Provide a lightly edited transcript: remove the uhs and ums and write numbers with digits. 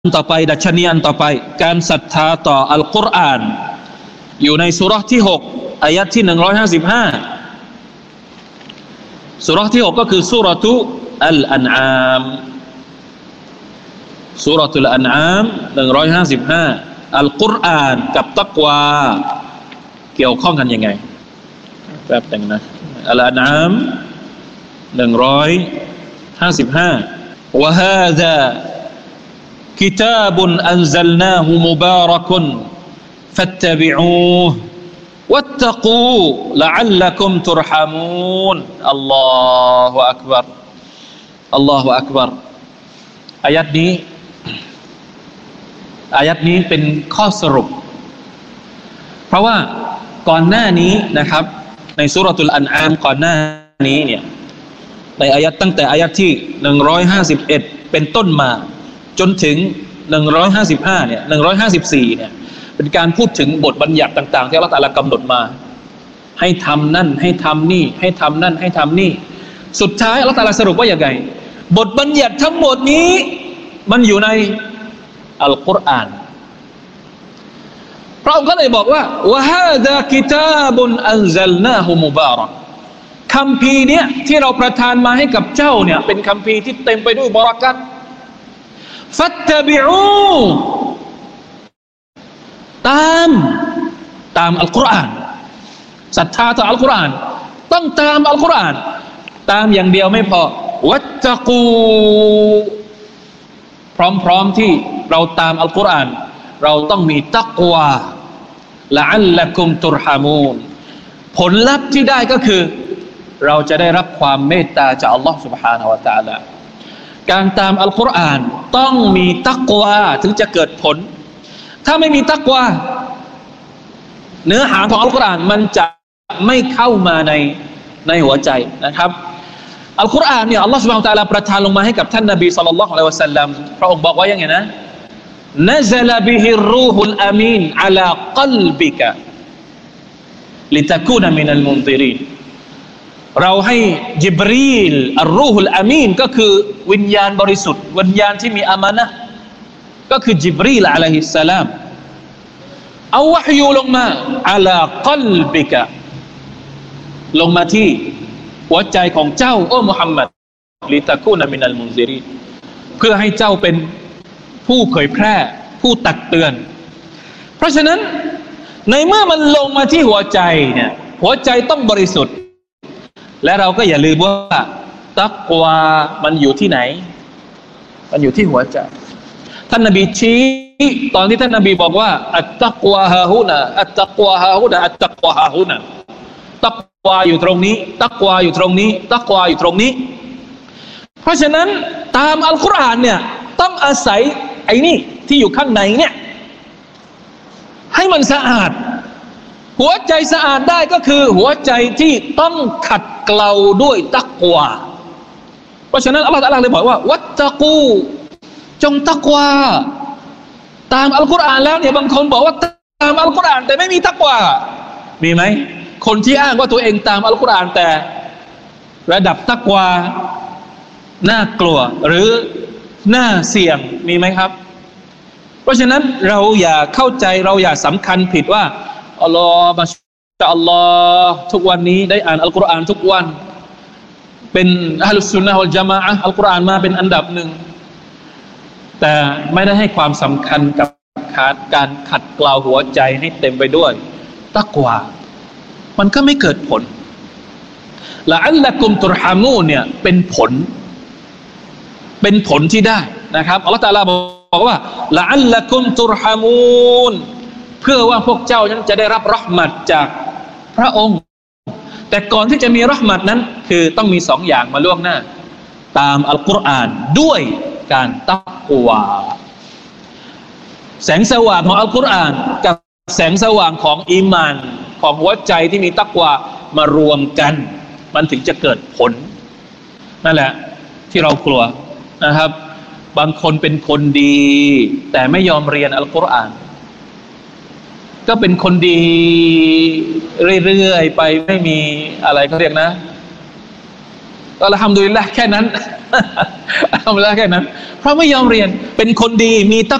ต่อไปดัชนีอันต่อไปการศรัทธาต่ออัลกุรอานอยู่ในซูเราะห์ที่6อายะห์ที่155ซูเราะห์ที่6ก็คือซูเราะตุอัลอันอามซูเราะตุลอันอาม155อัลกุรอานกับตักวาเกี่ยวข้องกันยังไงแป๊บนึงนะอัลอันอาม155วะฮาซาكتاب أنزلناه مبارك فاتبعوه واتقوا لعلكم ترحمون الله أكبر الله أكبر อายัดนี้เป็นข้อสรุปเพราะว่าก่อนหน้านี้นะครับในซูเราะตุลอันอามก่อนหน้านี้เนี่ยในอายัดตั้งแต่อายัดที่151เป็นต้นมาจนถึง155เนี่ย154เนี่ยเป็นการพูดถึงบทบัญญัติต่างๆที่อัลเลาะห์ตะอาลากำหนดมาให้ทำนั่นให้ทำนี่ให้ทำนั่นให้ทำนี่สุดท้ายอัลเลาะห์ตะอาลาสรุปว่าอย่างไรบทบัญญัติทั้งหมดนี้มันอยู่ในอัลกุรอานพระองค์ก็เลยบอกว่าวะฮาซากิตาบุนอันซัลนาฮูมุบารักคัมภีร์เนี่ยที่เราประทานมาให้กับเจ้าเนี่ยเป็นคัมภีร์ที่เต็มไปด้วยบารอกาตฟัตตะบิอูตามอัลกุรอานศรัทธาต่ออัลกุรอานต้องตามอัลกุรอานตามอย่างเดียวไม่พอวัตตะกูพร้อมที่เราตามอัลกุรอานเราต้องมีตักวาละอัลละกุมตุรฮามูนผลลัพธ์ที่ได้ก็คือเราจะได้รับความเมตตาจากอัลลอฮฺ سبحانه และ تعالىการตามอัลกุรอานต้องมีตักวาถึงจะเกิดผลถ้าไม่มีตักวาเนื้อหาของอัลกุรอานมันจะไม่เข้ามาในหัวใจนะครับอัลกุรอานเนี่ยอัลลอฮฺ سبحانه และ تعالى ประทานลงมาให้กับท่านนบีศ็อลลัลลอฮุอะลัยฮิวะซัลลัมพระองค์บอกว่าอย่างไงนะنزل به الروح الأمين على قلبك لتكون من المنذرين เราให้ญิบรีลอัรรูฮุลอามีนก็คือวิญญาณบริสุทธิ์วิญญาณที่มีอามานะห์ก็คือญิบรีลอะลัยฮิสสลามเอาวะฮยูลงมาอะลากัลบิกะลงมาที่หัวใจของเจ้าโอ้มุฮัมมัดลิตะกูนะมินัลมุนซิรีนเพื่อให้เจ้าเป็นผู้เผยแพร่ผู้ตักเตือนเพราะฉะนั้นในเมื่อมันลงมาที่หัวใจเนี่ยหัวใจต้องบริสุทธิ์และเราก็อย่าลืมว่าตักวามันอยู่ที่ไหนมันอยู่ที่หัวใจท่านนบีชี้ตอนที่ท่านนบีบอกว่าอัตตักวาฮาฮุนะอัตตักวาฮาฮุนะอัตตักวาฮาฮุนะตักวาอยู่ตรงนี้ตักวาอยู่ตรงนี้ตักวาอยู่ตรงนี้เพราะฉะนั้นตามอัลกุรอานเนี่ยต้องอาศัยไอ้นี่ที่อยู่ข้างในเนี่ยให้มันสะอาดหัวใจสะอาดได้ก็คือหัวใจที่ต้องขัดเกลาด้วยตักวาเพราะฉะนั้นอัลเลาะห์ตะอาลาเลยบอกว่าวัตตะกูจงตักวาตามอัลกุรอานแล้วเนี่ยบางคนบอกว่าตามอัลกุรอานแต่ไม่มีตักวามีไหมคนที่อ้างว่าตัวเองตามอัลกุรอานแต่ระดับตักวาน่ากลัวหรือน่าเสี่ยงมีไหมครับเพราะฉะนั้นเราอย่าเข้าใจเราอย่าสำคัญผิดว่าอัลลอฮ์มาชาอัลลอฮ์ทุกวันนี้ได้อ่านอัลกุรอานทุกวันเป็นอะห์ลุสซุนนะฮ์วัลญะมาอะห์อัลกุรอานมาเป็นอันดับหนึ่งแต่ไม่ได้ให้ความสำคัญกับการขัดเกลาหัวใจให้เต็มไปด้วยตักวามันก็ไม่เกิดผลละอัลละกุมตุรฮามูนเนี่ยเป็นผลที่ได้นะครับอัลเลาะห์ตะอาลาบอกว่าละอัลละกุมตุรฮามูนเพื่อว่าพวกเจ้านั้นจะได้รับเราะห์มัตจากพระองค์แต่ก่อนที่จะมีเราะห์มัตนั้นคือต้องมี2อย่างมาล่วงหน้าตามอัลกุรอานด้วยการตักวาแสงสว่างของอัลกุรอานกับแสงสว่างของอีหม่านของหัวใจที่มีตักวามารวมกันมันถึงจะเกิดผลนั่นแหละที่เรากลัวนะครับบางคนเป็นคนดีแต่ไม่ยอมเรียนอัลกุรอานก็เป็นคนดีเรื่อยๆไปไม่มีอะไรเขาเรียกนะอัลฮัมดุลิลละห์แค่นั้นอัลฮัมดุลิลละห์แค่นั้นเพราะไม่ยอมเรียนเป็นคนดีมีตั